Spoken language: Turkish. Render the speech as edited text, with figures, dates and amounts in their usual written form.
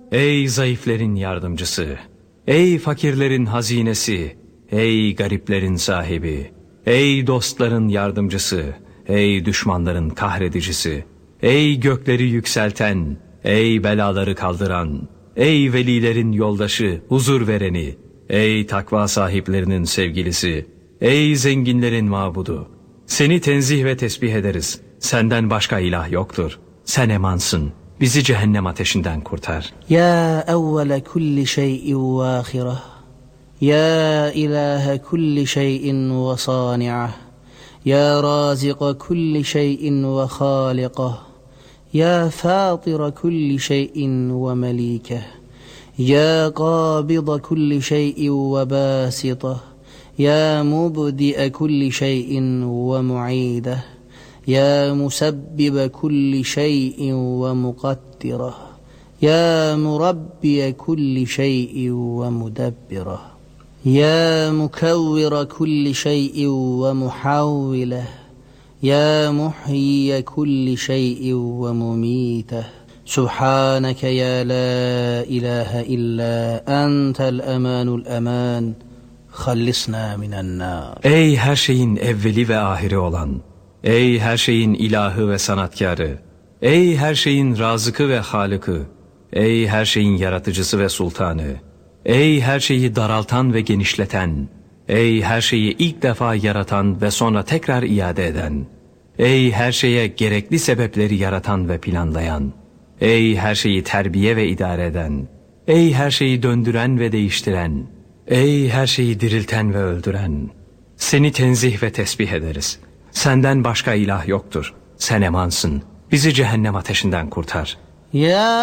Ey zayıflerin yardımcısı, ey fakirlerin hazinesi, ey gariplerin sahibi, ey dostların yardımcısı, ey düşmanların kahredicisi, ey gökleri yükselten, ey belaları kaldıran, ey velilerin yoldaşı, huzur vereni, ey takva sahiplerinin sevgilisi, ey zenginlerin mabudu. Seni tenzih ve tesbih ederiz. Senden başka ilah yoktur. Sen emansın. Bizi cehennem ateşinden kurtar. Ya evvele kulli şeyin ve ahireh. Ya ilahe kulli şeyin ve sani'ah. Ya razika kulli şeyin ve halikah. Ya fatira kulli şeyin ve melikeh. Ya qabida kulli şeyin ve basitah. Ya mubdi'e kulli şeyin ve mu'ideh. Ya musebbibe kulli şeyin ve muqaddireh. Ya murabbiye kulli şeyin ve mudabbireh. Ya mukevvire kulli şeyin ve muhavvileh. Ya muhyiye kulli şeyin ve mumiteh. Subhaneke ya la ilahe illa entel emanul eman. Hallisna minen nar. Ey her şeyin evveli ve ahiri olan, ey her şeyin ilahı ve sanatkarı, ey her şeyin razıkı ve halıkı, ey her şeyin yaratıcısı ve sultanı, ey her şeyi daraltan ve genişleten, ey her şeyi ilk defa yaratan ve sonra tekrar iade eden, ey her şeye gerekli sebepleri yaratan ve planlayan, ey her şeyi terbiye ve idare eden, ey her şeyi döndüren ve değiştiren, ey her şeyi dirilten ve öldüren, seni tenzih ve tesbih ederiz. Senden başka ilah yoktur. Sen emansın. Bizi cehennem ateşinden kurtar. Ya